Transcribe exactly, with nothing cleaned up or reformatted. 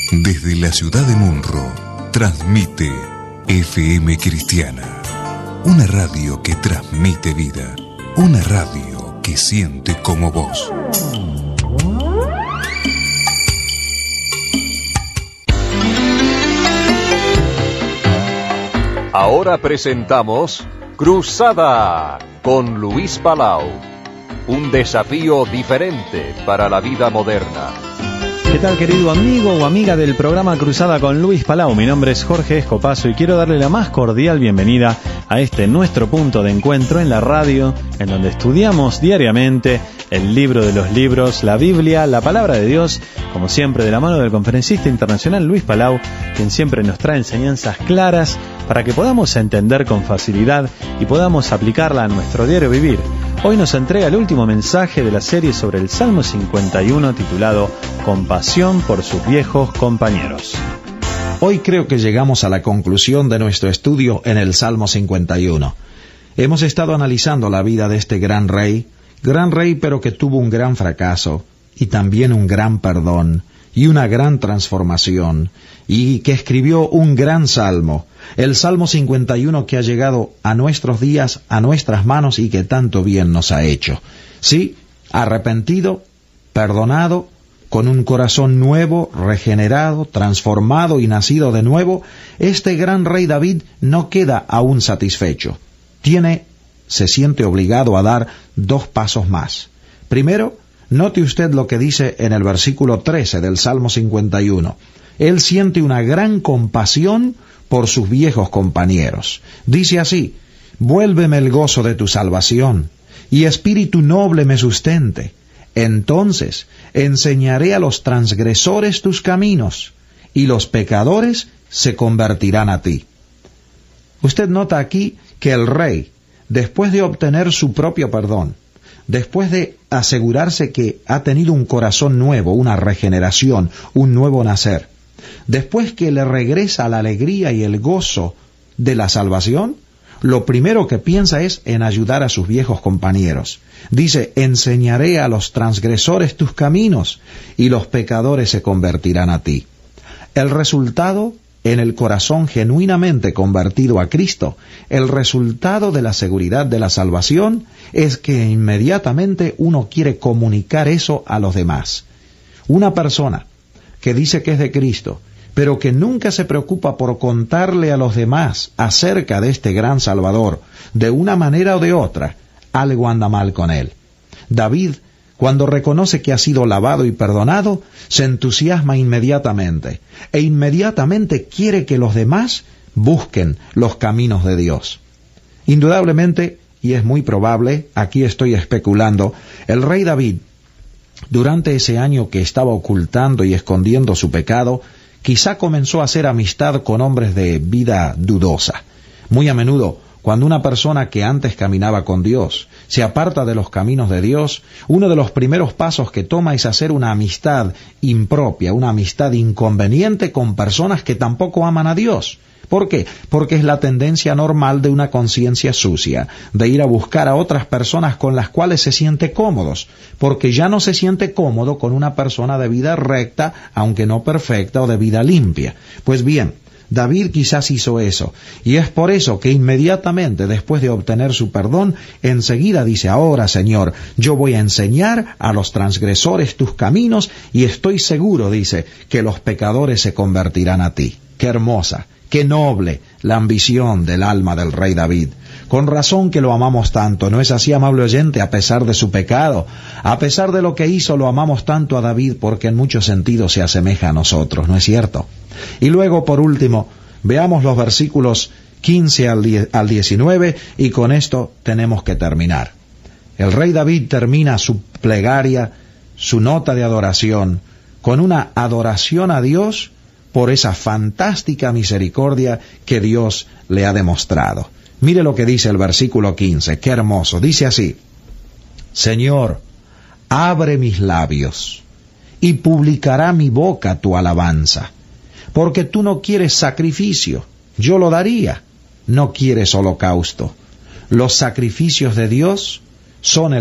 Desde la ciudad de Munro, transmite F M Cristiana. Una radio que transmite vida. Una radio que siente como vos. Ahora presentamos Cruzada con Luis Palau. Un desafío diferente para la vida moderna. ¿Qué tal, querido amigo o amiga del programa Cruzada con Luis Palau? Mi nombre es Jorge Escopazo y quiero darle la más cordial bienvenida a este nuestro punto de encuentro en la radio, en donde estudiamos diariamente el libro de los libros, la Biblia, la Palabra de Dios, como siempre de la mano del conferencista internacional Luis Palau, quien siempre nos trae enseñanzas claras para que podamos entender con facilidad y podamos aplicarla a nuestro diario vivir. Hoy nos entrega el último mensaje de la serie sobre el Salmo cincuenta y uno titulado Compasión por sus viejos compañeros. Hoy creo que llegamos a la conclusión de nuestro estudio en el Salmo cincuenta y uno. Hemos estado analizando la vida de este gran rey, gran rey pero que tuvo un gran fracaso y también un gran perdón y una gran transformación, y que escribió un gran salmo, el Salmo cincuenta y uno que ha llegado a nuestros días, a nuestras manos y que tanto bien nos ha hecho. Sí, arrepentido, perdonado, con un corazón nuevo, regenerado, transformado y nacido de nuevo, este gran rey David no queda aún satisfecho. Tiene, se siente obligado a dar dos pasos más. Primero, note usted lo que dice en el versículo trece del Salmo cincuenta y uno. Él siente una gran compasión por sus viejos compañeros. Dice así: vuélveme el gozo de tu salvación, y espíritu noble me sustente. Entonces enseñaré a los transgresores tus caminos, y los pecadores se convertirán a ti. Usted nota aquí que el rey, después de obtener su propio perdón, después de asegurarse que ha tenido un corazón nuevo, una regeneración, un nuevo nacer, después que le regresa la alegría y el gozo de la salvación, lo primero que piensa es en ayudar a sus viejos compañeros. Dice: enseñaré a los transgresores tus caminos, y los pecadores se convertirán a ti. El resultado en el corazón genuinamente convertido a Cristo, el resultado de la seguridad de la salvación, es que inmediatamente uno quiere comunicar eso a los demás. Una persona que dice que es de Cristo, pero que nunca se preocupa por contarle a los demás acerca de este gran Salvador, de una manera o de otra, algo anda mal con él. David, cuando reconoce que ha sido lavado y perdonado, se entusiasma inmediatamente, e inmediatamente quiere que los demás busquen los caminos de Dios. Indudablemente, y es muy probable, aquí estoy especulando, el rey David, durante ese año que estaba ocultando y escondiendo su pecado, quizá comenzó a hacer amistad con hombres de vida dudosa. Muy a menudo, cuando una persona que antes caminaba con Dios se aparta de los caminos de Dios, uno de los primeros pasos que toma es hacer una amistad impropia, una amistad inconveniente con personas que tampoco aman a Dios. ¿Por qué? Porque es la tendencia normal de una conciencia sucia, de ir a buscar a otras personas con las cuales se siente cómodos, porque ya no se siente cómodo con una persona de vida recta, aunque no perfecta, o de vida limpia. Pues bien, David quizás hizo eso, y es por eso que inmediatamente después de obtener su perdón, enseguida dice: ahora, Señor, yo voy a enseñar a los transgresores tus caminos, y estoy seguro, dice, que los pecadores se convertirán a ti. ¡Qué hermosa! ¡Qué noble la ambición del alma del rey David! Con razón que lo amamos tanto, ¿no es así, amable oyente? A pesar de su pecado, a pesar de lo que hizo, lo amamos tanto a David porque en muchos sentidos se asemeja a nosotros, ¿no es cierto? Y luego, por último, veamos los versículos quince al diecinueve, y con esto tenemos que terminar. El rey David termina su plegaria, su nota de adoración, con una adoración a Dios por esa fantástica misericordia que Dios le ha demostrado. Mire lo que dice el versículo quince, qué hermoso. Dice así: Señor, abre mis labios, y publicará mi boca tu alabanza. Porque tú no quieres sacrificio, yo lo daría. No quieres holocausto. Los sacrificios de Dios son el